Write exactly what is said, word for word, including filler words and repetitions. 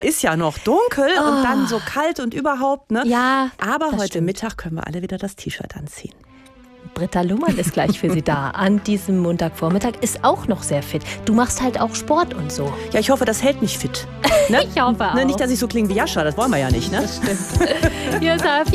ist ja noch dunkel oh. und dann so kalt und überhaupt. Ne? Ja, aber heute stimmt. Mittag können wir alle wieder das T-Shirt anziehen. Britta Luhmann ist gleich für Sie da. An diesem Montagvormittag ist auch noch sehr fit. Du machst halt auch Sport und so. Ja, ich hoffe, das hält mich fit. Ne? Ich hoffe auch. Ne, nicht, dass ich so klinge wie Jascha, das wollen wir ja nicht. Ne? Das stimmt. Hier ist